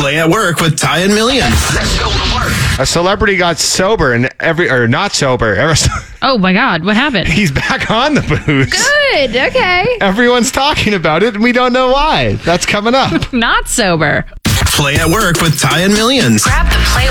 Play at Work with Ty and Millions. Let's go to work. A celebrity got sober and not sober. Oh my God, what happened? He's back on the booze. Good. Okay. Everyone's talking about it and we don't know why. That's coming up. Not sober. Play at Work with Ty and Millions. Grab the Play